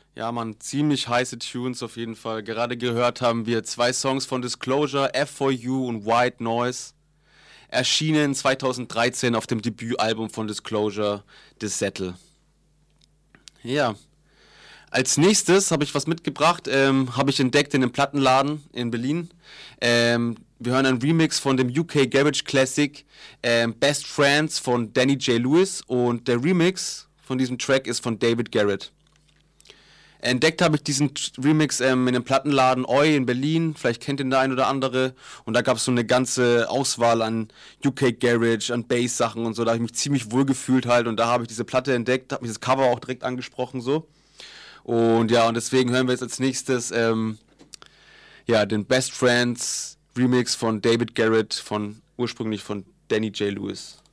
Ja, Mann, ziemlich heiße Tunes auf jeden Fall. Gerade gehört haben wir zwei Songs von Disclosure, F4U und White Noise. Erschienen 2013 auf dem Debütalbum von Disclosure, The Settle. Ja, als nächstes habe ich was mitgebracht, habe ich entdeckt in einem Plattenladen in Berlin. Wir hören einen Remix von dem UK Garage Classic Best Friends von Danny J. Lewis und der Remix von diesem Track ist von David Garrett. Entdeckt habe ich diesen Remix in einem Plattenladen Oi in Berlin, vielleicht kennt ihn der ein oder andere. Und da gab es so eine ganze Auswahl an UK Garage, an Bass-Sachen und so. Da habe ich mich ziemlich wohl gefühlt halt und da habe ich diese Platte entdeckt, habe mich das Cover auch direkt angesprochen so. Und ja, und deswegen hören wir jetzt als nächstes ja, den Best Friends Remix von David Garrett, ursprünglich von Danny J. Lewis.